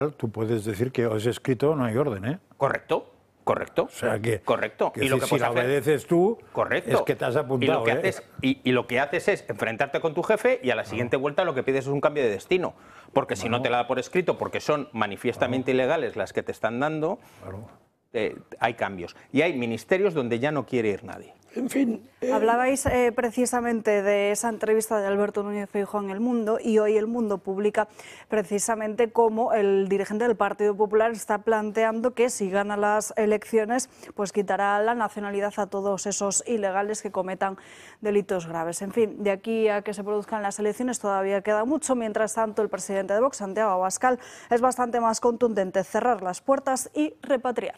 Tú puedes decir que es escrito, no hay orden, ¿eh? Correcto. Correcto. O sea que, correcto. Y lo que si la obedeces tú, correcto. es que te has apuntado. Y lo que haces es enfrentarte con tu jefe y a la siguiente vuelta lo que pides es un cambio de destino. Porque si no te la da por escrito, porque son manifiestamente ilegales las que te están dando, hay cambios. Y hay ministerios donde ya no quiere ir nadie. En fin. Hablabais precisamente de esa entrevista de Alberto Núñez Feijóo en El Mundo, y hoy El Mundo publica precisamente cómo el dirigente del Partido Popular está planteando que si gana las elecciones, pues quitará la nacionalidad a todos esos ilegales que cometan delitos graves. En fin, de aquí a que se produzcan las elecciones todavía queda mucho. Mientras tanto, el presidente de Vox, Santiago Abascal, es bastante más contundente: cerrar las puertas y repatriar.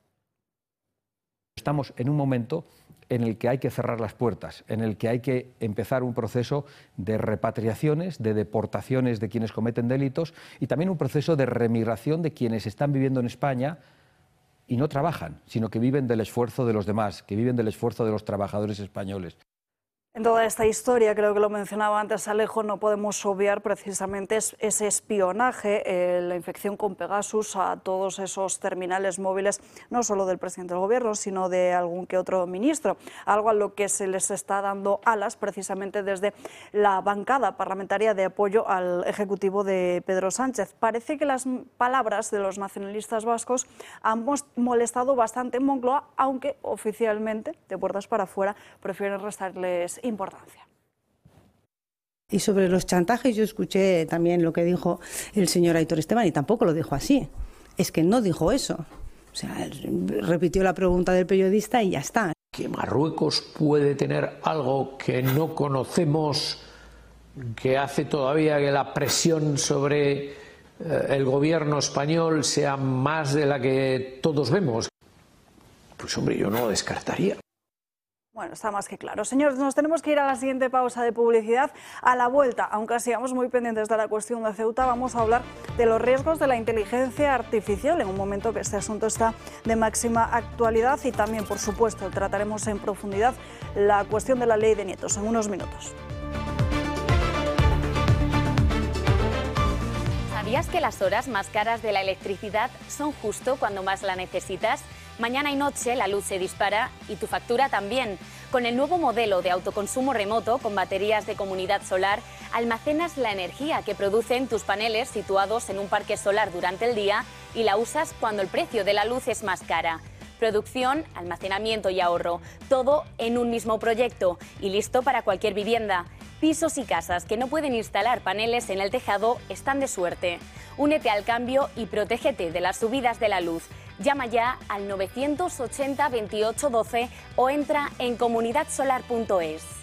Estamos en un momento en el que hay que cerrar las puertas, en el que hay que empezar un proceso de repatriaciones, de deportaciones de quienes cometen delitos y también un proceso de remigración de quienes están viviendo en España y no trabajan, sino que viven del esfuerzo de los demás, que viven del esfuerzo de los trabajadores españoles. En toda esta historia, creo que lo mencionaba antes Alejo, no podemos obviar precisamente ese espionaje, la infección con Pegasus a todos esos terminales móviles, no solo del presidente del gobierno, sino de algún que otro ministro, algo a lo que se les está dando alas precisamente desde la bancada parlamentaria de apoyo al ejecutivo de Pedro Sánchez. Parece que las palabras de los nacionalistas vascos han molestado bastante en Moncloa, aunque oficialmente, de puertas para afuera, prefieren restarles importancia. Y sobre los chantajes, yo escuché también lo que dijo el señor Aitor Esteban y tampoco lo dijo así. Es que no dijo eso. O sea, repitió la pregunta del periodista y ya está. Que Marruecos puede tener algo que no conocemos, que hace todavía que la presión sobre el gobierno español sea más de la que todos vemos. Pues hombre, yo no lo descartaría. Bueno, está más que claro. Señores, nos tenemos que ir a la siguiente pausa de publicidad. A la vuelta, aunque sigamos muy pendientes de la cuestión de Ceuta, vamos a hablar de los riesgos de la inteligencia artificial, en un momento que este asunto está de máxima actualidad, y también, por supuesto, trataremos en profundidad la cuestión de la ley de nietos en unos minutos. ¿Sabías que las horas más caras de la electricidad son justo cuando más la necesitas? Mañana y noche la luz se dispara y tu factura también. Con el nuevo modelo de autoconsumo remoto con baterías de comunidad solar, almacenas la energía que producen tus paneles situados en un parque solar durante el día y la usas cuando el precio de la luz es más cara. Producción, almacenamiento y ahorro, todo en un mismo proyecto y listo para cualquier vivienda. Pisos y casas que no pueden instalar paneles en el tejado están de suerte. Únete al cambio y protégete de las subidas de la luz. Llama ya al 980 28 12 o entra en comunidadsolar.es.